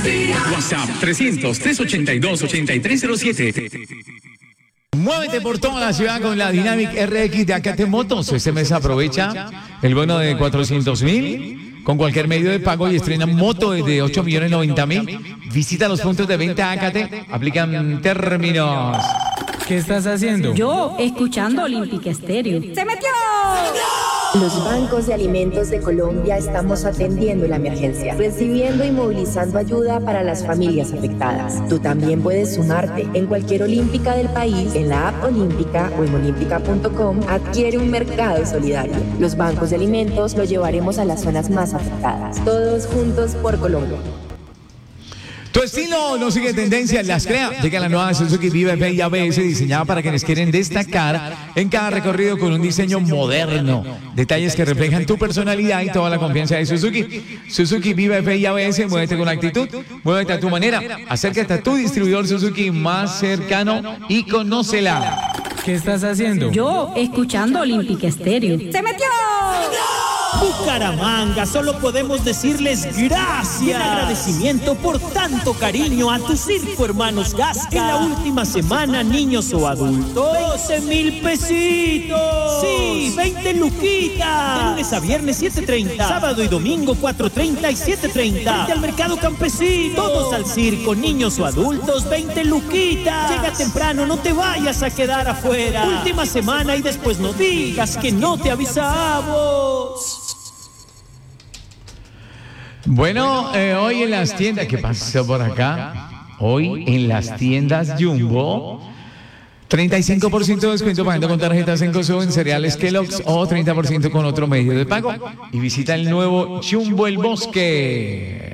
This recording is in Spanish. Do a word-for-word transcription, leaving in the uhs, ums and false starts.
WhatsApp trescientos, trescientos ochenta y dos, ochenta y tres cero siete. Muévete por toda la ciudad con la Dynamic R X de Acate Motos. Este mes aprovecha el bono de cuatrocientos mil con cualquier medio de pago y estrena moto de ocho millones noventa mil. Visita los puntos de venta Acate. Aplican términos. ¿Qué estás haciendo? Yo, escuchando Olímpica Estéreo. ¡Se metió! Los bancos de alimentos de Colombia estamos atendiendo la emergencia, recibiendo y movilizando ayuda para las familias afectadas. Tú también puedes sumarte. En cualquier Olímpica del país, en la app Olímpica o en olímpica punto com, adquiere un mercado solidario. Los bancos de alimentos los llevaremos a las zonas más afectadas. Todos juntos por Colombia. Tu estilo no sigue tendencias, las crea. Llega la nueva Suzuki Viva F I A B S diseñada para quienes quieren destacar en cada recorrido con un diseño moderno. Detalles que reflejan tu personalidad y toda la confianza de Suzuki. Suzuki Viva F I A B S, muévete con actitud, muévete a tu manera. Acércate a tu distribuidor Suzuki más cercano y conócela. ¿Qué estás haciendo? Yo, escuchando Olímpica Estéreo. ¡Se metió! Bucaramanga, solo podemos decirles gracias. Y en agradecimiento por tanto cariño a tu circo Hermanos Gasca. En la última semana, niños o adultos, doce mil pesitos. Sí, veinte luquitas. De lunes a viernes, siete treinta. Sábado y domingo, cuatro treinta y siete treinta. Frente al mercado campesino. Todos al circo, niños o adultos, veinte luquitas. Llega temprano, no te vayas a quedar afuera. Última semana y después no digas que no te avisamos. Bueno, eh, hoy en las tiendas, ¿qué pasó por acá? Hoy en las tiendas Jumbo, treinta y cinco por ciento de descuento pagando con tarjetas en Coso en cereales Kellogg's o treinta por ciento con otro medio de pago. Y visita el nuevo Jumbo El Bosque.